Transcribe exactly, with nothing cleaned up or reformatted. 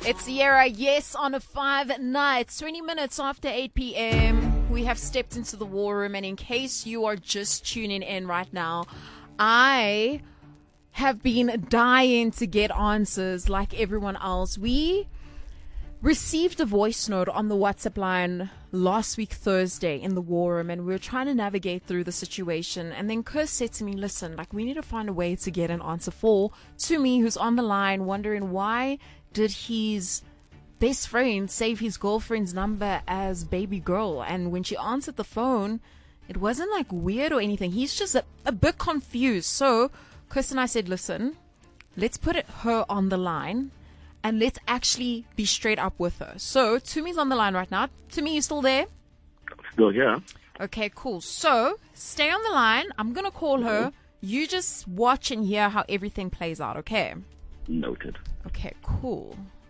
It's Sierra, yes, on a five nights, twenty minutes after eight p.m. We have stepped into the war room, and in case you are just tuning in right now, I have been dying to get answers like everyone else. We received a voice note on the WhatsApp line last week Thursday in the war room, and we were trying to navigate through the situation, and then Chris said to me, listen, like, we need to find a way to get an answer for to me, who's on the line wondering why did his best friend save his girlfriend's number as baby girl, and when she answered the phone it wasn't like weird or anything. He's just a, a bit confused. So Chris and I said, listen, let's put it, her on the line, and let's actually be straight up with her. So, Tumi's on the line right now. Tumi, you still there? Still here. Okay, cool. So, stay on the line. I'm going to call her. You just watch and hear how everything plays out, okay? Noted. Okay, cool.